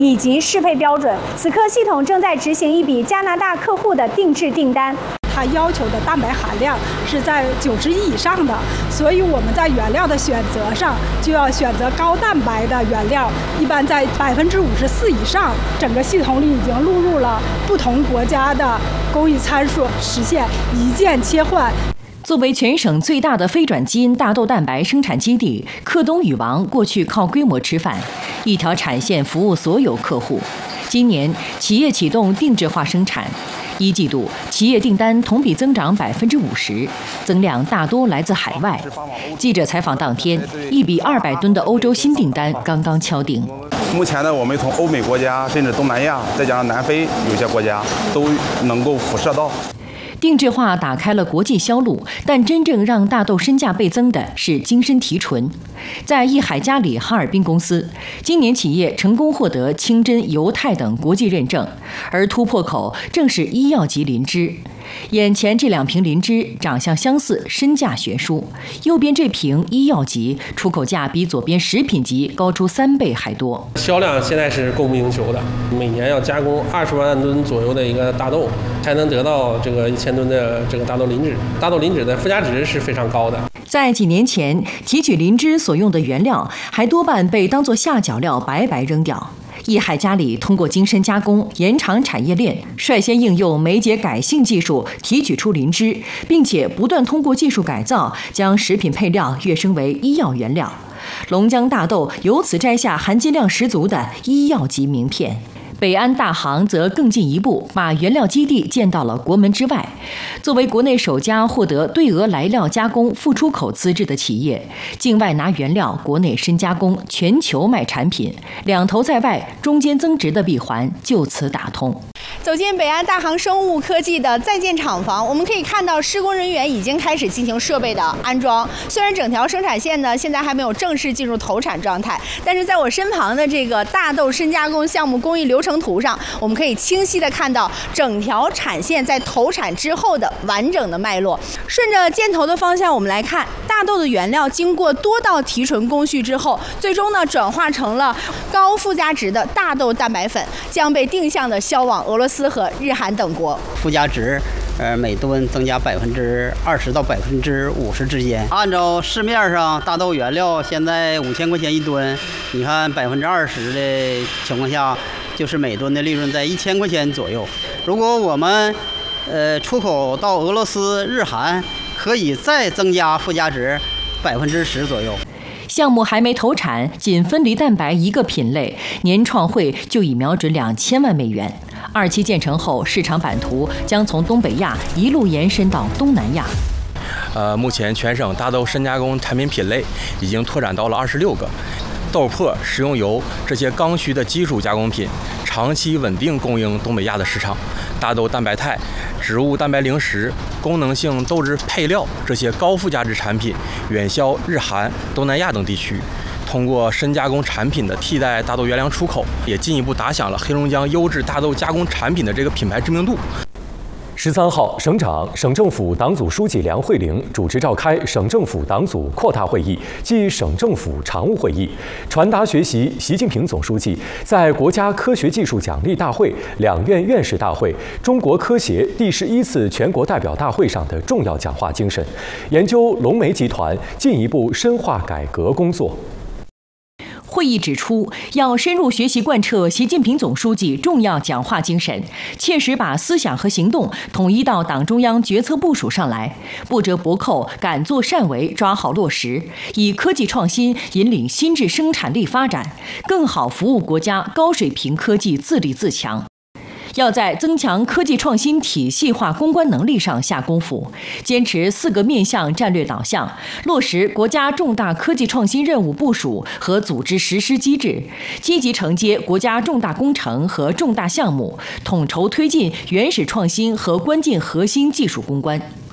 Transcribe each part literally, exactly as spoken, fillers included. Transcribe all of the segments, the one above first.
以及适配标准。此刻系统正在执行一笔加拿大客户的定制订单。 它要求的蛋白含量是在九十一以上的，所以我们在原料的选择上就要选择高蛋白的原料，一般在百分之五十四以上。整个系统里已经录入了不同国家的工艺参数，实现一键切换。 作为全省最大的非转基因大豆蛋白生产基地，克东禹王过去靠规模吃饭，一条产线服务所有客户。今年企业启动定制化生产，一季度企业订单同比增长百分之五十，增量大多来自海外。记者采访当天，一笔二百吨的欧洲新订单刚刚敲定。 目前呢，我们从欧美国家，甚至东南亚，再加上南非有些国家，都能够辐射到。 定制化打开了国际销路，但真正让大豆身价倍增的是精深提纯。在益海嘉里哈尔滨公司，今年企业成功获得清真、犹太等国际认证，而突破口正是医药级灵芝。眼前这两瓶灵芝长相相似，身价悬殊。右边这瓶医药级出口价比左边食品级高出三倍还多。 销量现在是供不应求的，每年要加工二十万吨左右的一个大豆，才能得到这个一千吨的这个大豆磷脂。大豆磷脂的附加值是非常高的。 在几年前，提取灵芝所用的原料还多半被当作下脚料白白扔掉。 益海嘉里通过精深加工，延长产业链，率先应用酶解改性技术提取出灵芝，并且不断通过技术改造，将食品配料跃升为医药原料。龙江大豆由此摘下含金量十足的医药级名片。 北安大行则更进一步，把原料基地建到了国门之外。作为国内首家获得对俄来料加工副出口资质的企业，境外拿原料，国内深加工，全球卖产品，两头在外，中间增值的闭环就此打通。 走进北安大行生物科技的在建厂房，我们可以看到施工人员已经开始进行设备的安装。虽然整条生产线呢现在还没有正式进入投产状态，但是在我身旁的这个大豆深加工项目工艺流程图上，我们可以清晰的看到整条产线在投产之后的完整的脉络。顺着箭头的方向，我们来看大豆的原料经过多道提纯工序之后，最终呢转化成了高附加值的大豆蛋白粉，将被定向的销往俄罗斯 斯和日韩等国， 附加值，呃，每吨增加百分之二十到百分之五十之间。按照市面上大豆原料现在五千块钱一吨，你看百分之二十的情况下，就是每吨的利润在一千块钱左右。如果我们呃出口到俄罗斯、日韩，可以再增加附加值百分之十左右。 项目还没投产，仅分离蛋白一个品类，年创汇就已瞄准两千万美元。二期建成后，市场版图将从东北亚一路延伸到东南亚。 呃，目前全省大豆深加工产品品类已经拓展到了二十六个，豆粕、食用油这些刚需的基础加工品，长期稳定供应东北亚的市场。大豆蛋白肽、植物蛋白零食、功能性豆制配料这些高附加值产品，远销日韩、东南亚等地区。通过深加工产品的替代大豆原粮出口，也进一步打响了黑龙江优质大豆加工产品的这个品牌知名度。 十三号，省长、省政府党组书记梁慧玲主持召开省政府党组扩大会议暨省政府常务会议，传达学习习近平总书记在国家科学技术奖励大会、两院院士大会、中国科协第十一次全国代表大会上的重要讲话精神，研究龙煤集团进一步深化改革工作。 会议指出，要深入学习贯彻习近平总书记重要讲话精神，切实把思想和行动统一到党中央决策部署上来，不折不扣、敢作善为，抓好落实，以科技创新引领新质生产力发展，更好服务国家高水平科技自立自强。 要在增强科技创新体系化攻关能力上下功夫，坚持四个面向战略导向，落实国家重大科技创新任务部署和组织实施机制，积极承接国家重大工程和重大项目，统筹推进原始创新和关键核心技术攻关。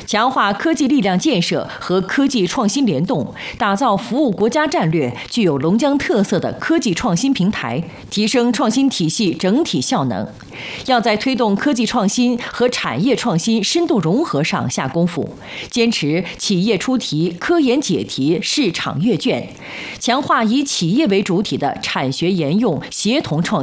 强化科技力量建设和科技创新联动，打造服务国家战略、具有龙江特色的科技创新平台，提升创新体系整体效能。要在推动科技创新和产业创新深度融合上下功夫，坚持企业出题、科研解题、市场阅卷，强化以企业为主体的产学研用协同创新。